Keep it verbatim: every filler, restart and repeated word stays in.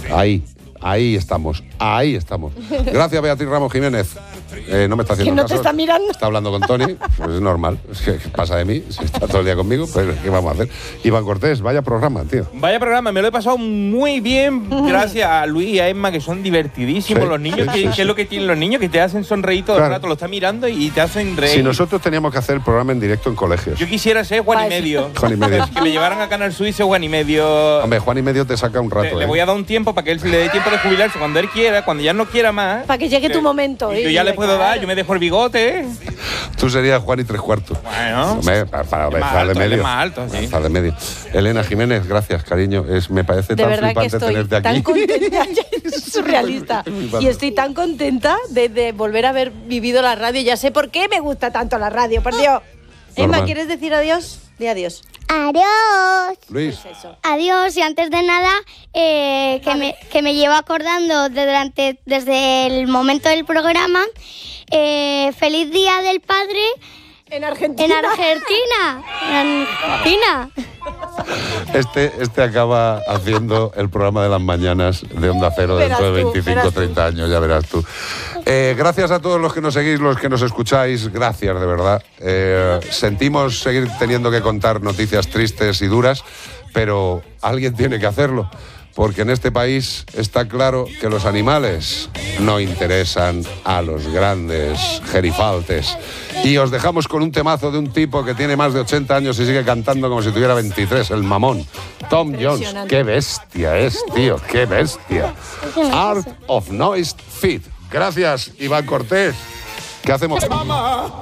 Ahí, ahí estamos, ahí estamos. Gracias, Beatriz Ramos Jiménez. Eh, no me está haciendo ¿Que no caso. te está mirando? Está hablando con Tony, pues es normal. Es que ¿qué pasa de mí? Si está todo el día conmigo, pues ¿qué vamos a hacer? Iván Cortés, vaya programa, tío. Vaya programa, me lo he pasado muy bien gracias a Luis y a Emma, que son divertidísimos. Sí, los niños, sí, ¿qué, sí, qué sí. es lo que tienen los niños? Que te hacen sonreír todo Claro. el rato, lo estás mirando y te hacen reír. Si nosotros teníamos que hacer el programa en directo en colegios. Yo quisiera ser Juan y Vale. medio. Juan y medio. Que me llevaran a Canal Suizo Juan y medio. Hombre, Juan y medio te saca un Le, rato, le ¿eh? voy a dar un tiempo para que él se le dé tiempo de jubilarse cuando él quiera, cuando ya no quiera más. Para que llegue tu Eh, momento. y yo ¿eh? ya le puedo Claro. dar, yo me dejo el bigote. Tú serías Juan y tres cuartos. Bueno. Hombre, para, para Es más estar de alto, él medio. es más alto, sí. Estar de medio. Elena Jiménez, gracias, cariño. Es, me parece De tan verdad que flipante estoy tenerte aquí. tan contenta, es surrealista. Y estoy tan contenta de, de volver a haber vivido la radio. Ya sé por qué me gusta tanto la radio, por Dios. Emma, Normal. ¿quieres decir adiós? Di adiós. Adiós. Luis, Eso. Adiós, y antes de nada, eh, que, me, que me llevo acordando de durante, desde el momento del programa, eh, feliz Día del Padre En Argentina. en Argentina. En Argentina. este, este acaba haciendo el programa de las mañanas de Onda Cero Verás dentro de tú, veinticinco, verás tú. treinta años, ya verás tú. Eh, gracias a todos los que nos seguís, los que nos escucháis, gracias de verdad. Eh, sentimos seguir teniendo que contar noticias tristes y duras, pero alguien tiene que hacerlo. Porque en este país está claro que los animales no interesan a los grandes gerifaltes. Y os dejamos con un temazo de un tipo que tiene más de ochenta años y sigue cantando como si tuviera veintitrés, el mamón. Tom Jones. Impresionante. Qué bestia es, tío, qué bestia. Art of Noise Fit. Gracias, Iván Cortés. ¿Qué hacemos?